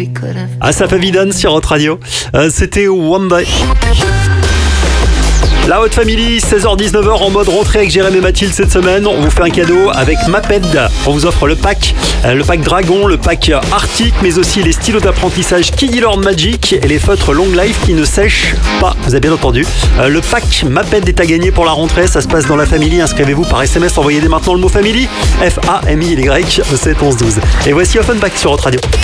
Ah, ça fait Vidane sur Hot Radio. C'était One Day. La Hot Family, 16h-19h en mode rentrée avec Jérémy et Mathilde cette semaine. On vous fait un cadeau avec Maped. On vous offre le pack Dragon, le pack Arctic, mais aussi les stylos d'apprentissage Kiddy Lord Magic et les feutres Long Life qui ne sèchent pas. Vous avez bien entendu. Le pack Maped est à gagner pour la rentrée. Ça se passe dans la Family. Inscrivez-vous par SMS. Envoyez dès maintenant le mot Family. Family au 7 11 12. Et voici Offenbach sur Hot Radio.